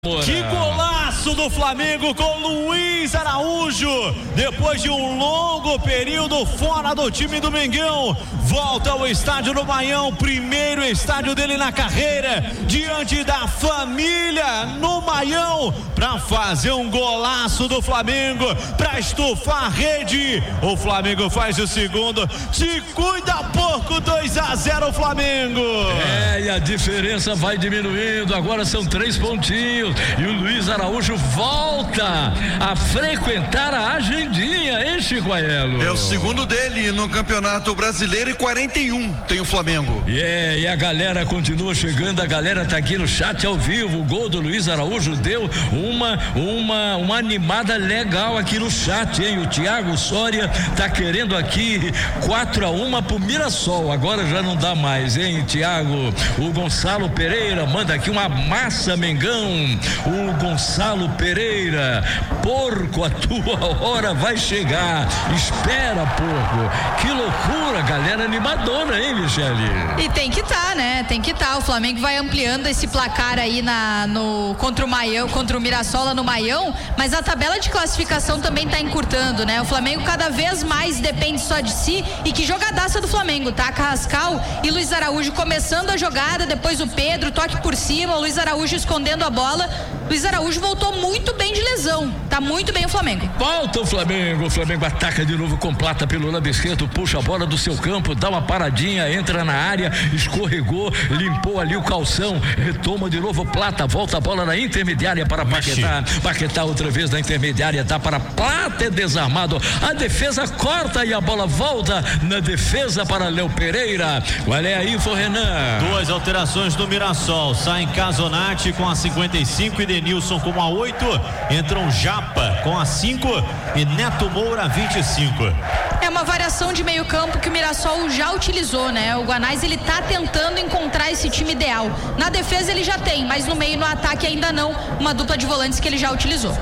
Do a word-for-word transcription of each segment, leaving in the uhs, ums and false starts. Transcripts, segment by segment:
Que golaço do Flamengo com Luiz Araújo, depois de um longo período fora do time do Mengão, volta ao estádio do Maião, primeiro estádio dele na carreira, diante da família no Maião, para fazer um golaço do Flamengo, para estufar a rede. O Flamengo faz o segundo, te cuida pouco, dois a zero Flamengo. É, e a diferença vai diminuindo, agora são três pontinhos. E o Luiz Araújo volta a frequentar a agendinha, hein, Chico Aiello? É o segundo dele no Campeonato Brasileiro e quarenta e um tem o Flamengo. Yeah, e a galera continua chegando, a galera tá aqui no chat ao vivo. O gol do Luiz Araújo deu uma, uma, uma animada legal aqui no chat, hein? O Thiago Soria tá querendo aqui quatro a um pro Mirassol, agora já não dá mais, hein, Thiago? O Gonçalo Pereira manda aqui uma massa, Mengão. O Gonçalo Pereira, porco, a tua hora vai chegar, espera, porco. Que loucura, galera animadora, hein, Michele? E tem que tá, né? Tem que tá. O Flamengo vai ampliando esse placar aí na, no, contra o Maião, contra o Mirassol lá no Maião, mas a tabela de classificação também tá encurtando, né? O Flamengo cada vez mais depende só de si. E que jogadaça do Flamengo, tá? Carrascal e Luiz Araújo começando a jogada, depois o Pedro, toque por cima, o Luiz Araújo escondendo a bola. Luiz Araújo voltou muito bem de lesão, tá muito bem o Flamengo. Volta o Flamengo, o Flamengo ataca de novo com Plata pelo lado esquerdo, puxa a bola do seu campo, dá uma paradinha, entra na área, escorregou, limpou ali o calção, retoma de novo Plata, volta a bola na intermediária para Paquetá, Paquetá outra vez na intermediária, dá para Plata, é desarmado, a defesa corta e a bola volta na defesa para Léo Pereira. Qual é a info, Renan? Duas alterações do Mirassol, saem Casonati com a cinquenta e cinco e Denilson com a oito, entram Japa com a cinco e Neto Moura vinte e cinco. É uma variação de meio campo que o Mirassol já utilizou, né? O Guanais, ele tá tentando encontrar esse time ideal. Na defesa ele já tem, mas no meio, no ataque ainda não, uma dupla de volantes que ele já utilizou.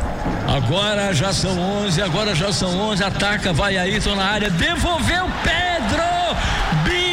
Agora já são onze, agora já são onze, ataca, vai Ayrton na área, devolveu Pedro!